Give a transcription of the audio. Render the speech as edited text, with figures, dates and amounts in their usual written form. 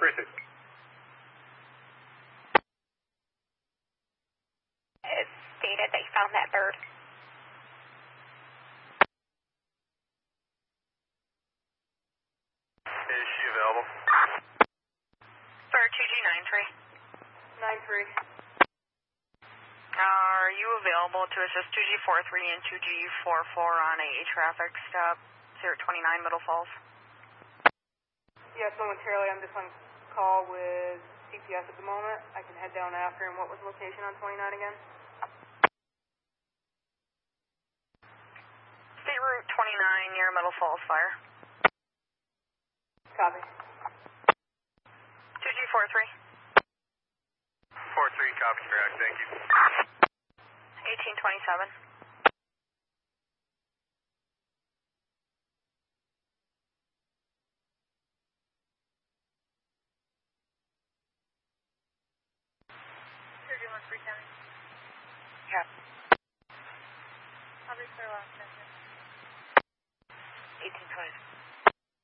3-6. It stated they found that bird. Is she available? Bird 2G93. 93. Are you available to assist 2G43 and 2G44 on a traffic stop 029 Middle Falls? Yes, momentarily. I'm just on call with CPS at the moment. I can head down after. And what was the location on 29 again? State Route 29 near Middle Falls Fire. Copy. 2G43. 4-3, copy, track, thank you. 1827. Yeah. I'll be clear last 1820.